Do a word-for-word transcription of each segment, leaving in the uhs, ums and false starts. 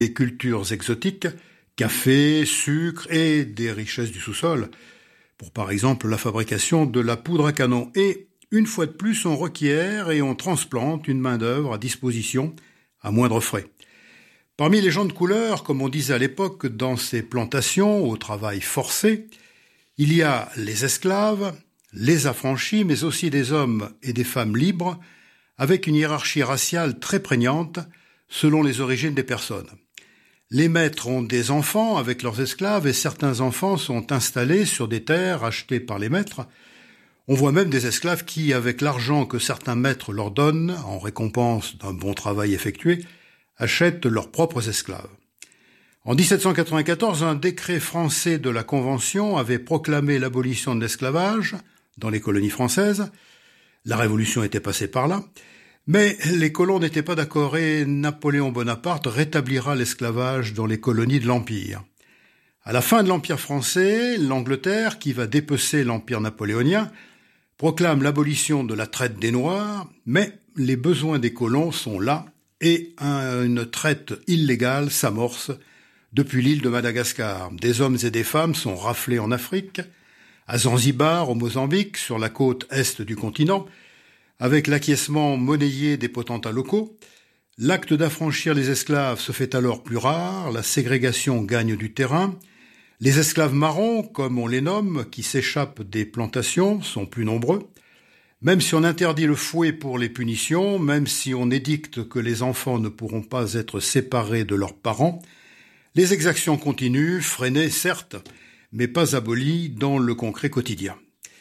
des cultures exotiques, café, sucre et des richesses du sous-sol, pour par exemple la fabrication de la poudre à canon. Et une fois de plus, on requiert et on transplante une main-d'œuvre à disposition à moindre frais. Parmi les gens de couleur, comme on disait à l'époque, dans ces plantations au travail forcé, il y a les esclaves, les affranchis, mais aussi des hommes et des femmes libres, avec une hiérarchie raciale très prégnante selon les origines des personnes. Les maîtres ont des enfants avec leurs esclaves et certains enfants sont installés sur des terres achetées par les maîtres. On voit même des esclaves qui, avec l'argent que certains maîtres leur donnent en récompense d'un bon travail effectué, achètent leurs propres esclaves. En dix-sept cent quatre-vingt-quatorze, un décret français de la Convention avait proclamé l'abolition de l'esclavage dans les colonies françaises. La Révolution était passée par là, mais les colons n'étaient pas d'accord et Napoléon Bonaparte rétablira l'esclavage dans les colonies de l'Empire. À la fin de l'Empire français, l'Angleterre, qui va dépecer l'Empire napoléonien, proclame l'abolition de la traite des Noirs, mais les besoins des colons sont là et une traite illégale s'amorce depuis l'île de Madagascar. Des hommes et des femmes sont raflés en Afrique, à Zanzibar, au Mozambique, sur la côte est du continent, avec l'acquiescement monnayé des potentats locaux. L'acte d'affranchir les esclaves se fait alors plus rare, la ségrégation gagne du terrain. Les esclaves marrons, comme on les nomme, qui s'échappent des plantations, sont plus nombreux. Même si on interdit le fouet pour les punitions, même si on édicte que les enfants ne pourront pas être séparés de leurs parents, les exactions continuent, freinées certes, mais pas abolies dans le concret quotidien.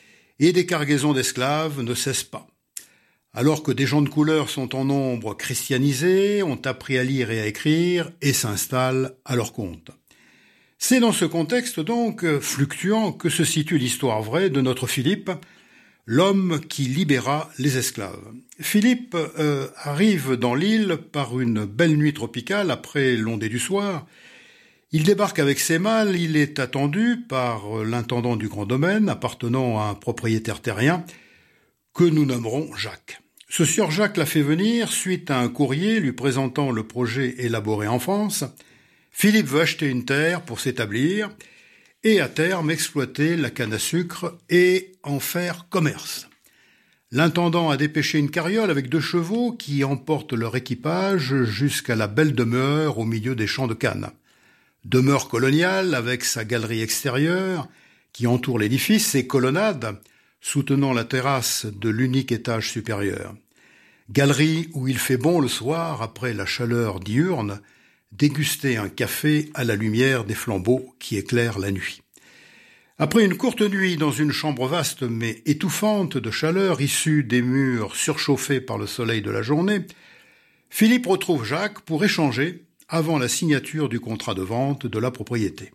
Et des cargaisons d'esclaves ne cessent pas. Alors que des gens de couleur sont en nombre christianisés, ont appris à lire et à écrire et s'installent à leur compte. C'est dans ce contexte donc fluctuant que se situe l'histoire vraie de notre Philippe, l'homme qui libéra les esclaves. Philippe euh, arrive dans l'île par une belle nuit tropicale après l'ondée du soir. Il débarque avec ses malles, il est attendu par l'intendant du grand domaine appartenant à un propriétaire terrien que nous nommerons Jacques. Ce sieur Jacques l'a fait venir suite à un courrier lui présentant le projet élaboré en France. Philippe veut acheter une terre pour s'établir et à terme exploiter la canne à sucre et en faire commerce. L'intendant a dépêché une carriole avec deux chevaux qui emportent leur équipage jusqu'à la belle demeure au milieu des champs de canne. Demeure coloniale avec sa galerie extérieure qui entoure l'édifice et colonnade soutenant la terrasse de l'unique étage supérieur. Galerie où il fait bon le soir, après la chaleur diurne, déguster un café à la lumière des flambeaux qui éclairent la nuit. Après une courte nuit dans une chambre vaste mais étouffante de chaleur issue des murs surchauffés par le soleil de la journée, Philippe retrouve Jacques pour échanger avant la signature du contrat de vente de la propriété.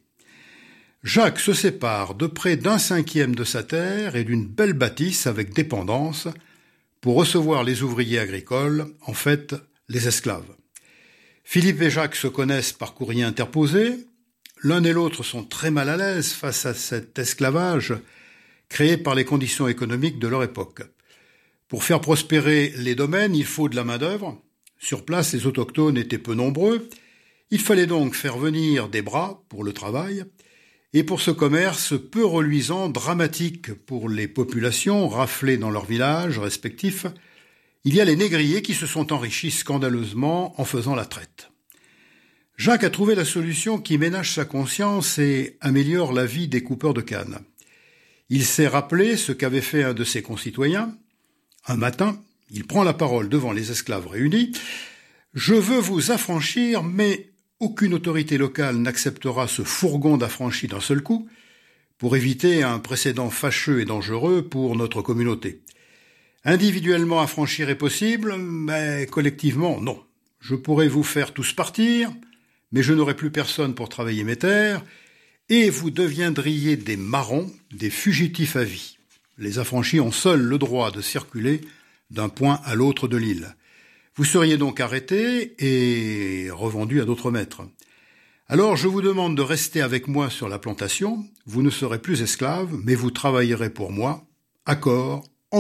Jacques se sépare de près d'un cinquième de sa terre et d'une belle bâtisse avec dépendance pour recevoir les ouvriers agricoles, en fait les esclaves. Philippe et Jacques se connaissent par courrier interposé. L'un et l'autre sont très mal à l'aise face à cet esclavage créé par les conditions économiques de leur époque. Pour faire prospérer les domaines, il faut de la main-d'œuvre. Sur place, les autochtones étaient peu nombreux. Il fallait donc faire venir des bras pour le travail. Et pour ce commerce peu reluisant, dramatique pour les populations raflées dans leurs villages respectifs, il y a les négriers qui se sont enrichis scandaleusement en faisant la traite. Jacques a trouvé la solution qui ménage sa conscience et améliore la vie des coupeurs de canne. Il s'est rappelé ce qu'avait fait un de ses concitoyens. Un matin, il prend la parole devant les esclaves réunis. « Je veux vous affranchir, mais aucune autorité locale n'acceptera ce fourgon d'affranchis d'un seul coup pour éviter un précédent fâcheux et dangereux pour notre communauté. Individuellement affranchir est possible, mais collectivement, non. Je pourrais vous faire tous partir, mais je n'aurai plus personne pour travailler mes terres, et vous deviendriez des marrons, des fugitifs à vie. Les affranchis ont seuls le droit de circuler d'un point à l'autre de l'île. Vous seriez donc arrêtés et revendus à d'autres maîtres. Alors je vous demande de rester avec moi sur la plantation, vous ne serez plus esclaves, mais vous travaillerez pour moi, accord entre nous. »